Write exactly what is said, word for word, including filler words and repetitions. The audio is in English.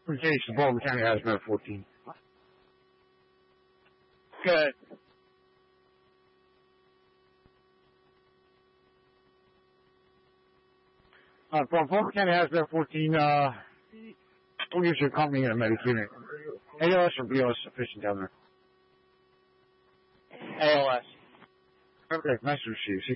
Communication, Baltimore County Hazmat fourteen. Good. Uh, from Baltimore County Hazmat fourteen, uh, we'll give you a company and a medic unit. A L S or B L S sufficient down there? A L S. Okay, nice to receive you.